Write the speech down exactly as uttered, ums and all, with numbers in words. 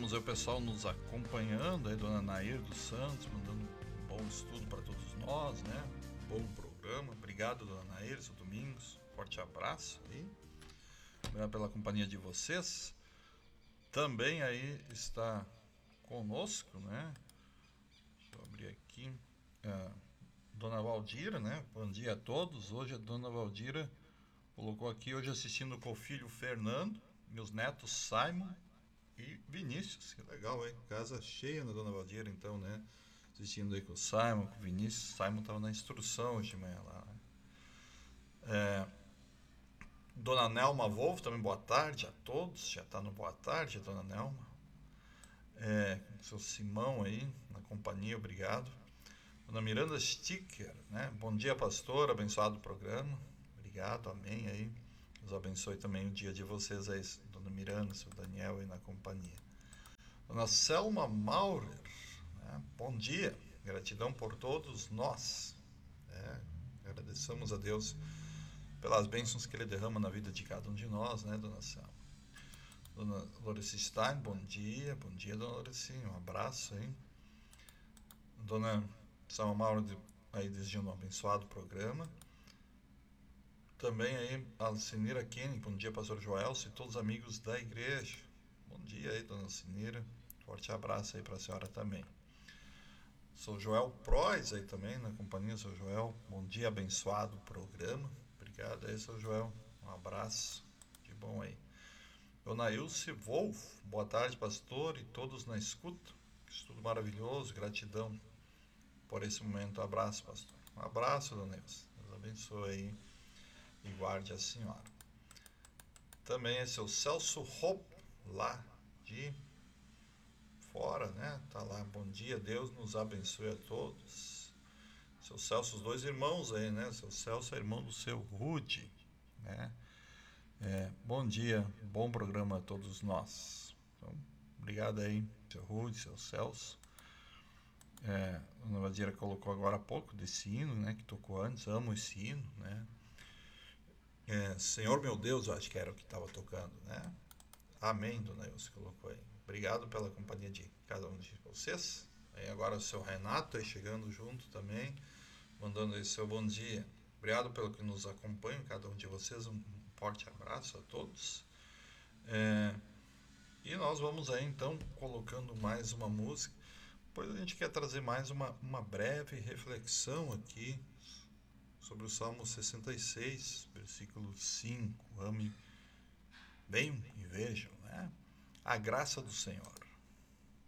Temos aí o pessoal nos acompanhando, aí Dona Nair dos Santos, mandando um bom estudo para todos nós, né? Bom programa. Obrigado, Dona Nair, seu Domingos. Forte abraço aí. Obrigado pela companhia de vocês. Também aí está conosco, né? Deixa eu abrir aqui. A Dona Valdira, né? Bom dia a todos. Hoje a Dona Valdira colocou aqui, hoje assistindo com o filho Fernando, meus netos Simon e Vinícius. Que legal, hein? Casa cheia na Dona Valdira, então, né? Assistindo aí com o Simon, com o Vinícius. Simon estava na instrução hoje de manhã lá, né? É, Dona Nelma Wolf, também boa tarde a todos. Já está no boa tarde, a Dona Nelma. É, seu Simão aí, na companhia, obrigado. Dona Miranda Sticker, né? Bom dia, pastor, abençoado o programa. Obrigado, amém aí. Deus abençoe também o dia de vocês aí, Dona Miranda, seu Daniel aí na companhia. Dona Selma Maurer, né? Bom dia, gratidão por todos nós. É, agradecemos a Deus pelas bênçãos que Ele derrama na vida de cada um de nós, né, Dona Selma? Dona Lorici Stein, bom dia, bom dia, Dona Lorici, um abraço aí. Dona Selma Maurer aí desejando um abençoado programa. Também aí a Alcinira Kenny, bom dia, pastor Joelcio e todos os amigos da igreja. Bom dia aí, Dona Alcinira. Forte abraço aí para a senhora também. Sou Joel Prois aí também, na companhia, sou Joel. Bom dia, abençoado programa. Obrigado aí, sou Joel. Um abraço. De bom aí. Dona Ilse Wolf, boa tarde, pastor, e todos na escuta. Estudo maravilhoso, gratidão por esse momento. Um abraço, pastor. Um abraço, Dona Ilse. Deus abençoe aí e guarde a senhora. Também é seu Celso Hope, lá de fora, né? Tá lá, bom dia, Deus nos abençoe a todos. Seu Celso, os dois irmãos aí, né? Seu Celso é irmão do seu Rude, né? É, bom dia, bom programa a todos nós. Então, obrigado aí, seu Rude, seu Celso. É, a Dona Valdira colocou agora há pouco desse hino, né? Que tocou antes, amo esse hino, né? É, Senhor meu Deus, eu acho que era o que estava tocando, né? Amém, Dona Ilse colocou aí. Obrigado pela companhia de cada um de vocês. Aí agora o seu Renato aí chegando junto também, mandando aí seu bom dia. Obrigado pelo que nos acompanha, cada um de vocês. Um forte abraço a todos. É, e nós vamos aí então colocando mais uma música. Depois a gente quer trazer mais uma, uma breve reflexão aqui sobre o Salmo sessenta e seis, versículo cinco. Ame, venham e vejam, né? A graça do Senhor.